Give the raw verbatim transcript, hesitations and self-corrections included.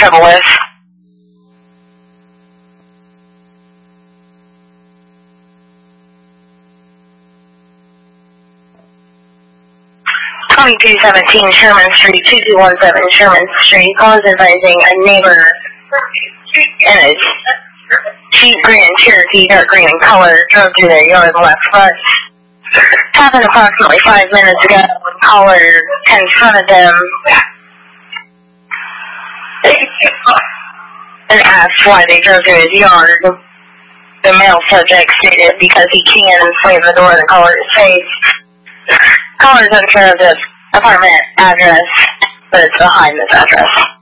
trouble with. twenty-two seventeen Sherman Street, two two one seven Sherman Street. Call is advising a neighbor in a Jeep Grand Cherokee, dark green in color, drove through their yard left front. Happened approximately five minutes ago when caller confronted them and asked why they drove through his yard. The male subject stated because he can and slammed the door in the caller's face. Caller's unsure of this apartment address, but it's behind this address.